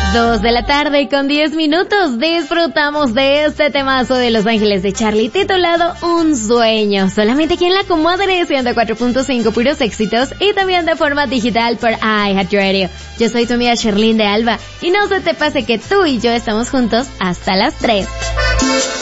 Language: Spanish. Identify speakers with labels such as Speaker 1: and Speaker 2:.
Speaker 1: 2 de la tarde con 10 minutos. Disfrutamos de este temazo de Los Ángeles de Charlie titulado Un Sueño. Solamente aquí en la Comadre 104.5 puros éxitos y también de forma digital por iHeartRadio. Yo soy tu amiga Sherlyn de Alba y no se te pase que tú y yo estamos juntos hasta las 3.